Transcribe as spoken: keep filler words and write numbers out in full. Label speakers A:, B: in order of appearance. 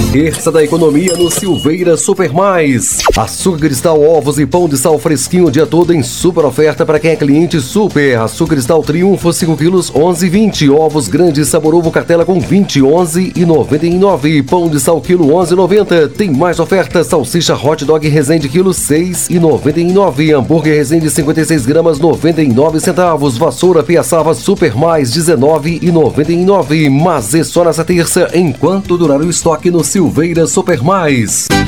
A: Terça da economia no Silveira Super Mais. Açúcar cristal, ovos e pão de sal fresquinho o dia todo em super oferta para quem é cliente super. Açúcar cristal Triunfo cinco quilos, onze e vinte. Ovos grandes sabor ovo cartela com vinte, onze e noventa e nove. Pão de sal quilo, onze e noventa. Tem mais oferta. Salsicha hot dog Resende quilo, seis e noventa e nove. Hambúrguer Resende cinquenta e seis gramas, noventa e nove centavos. Vassoura Piaçava Super Mais, dezenove e noventa e nove. Mas é só nessa terça enquanto durar o estoque no Silveira Super Mais.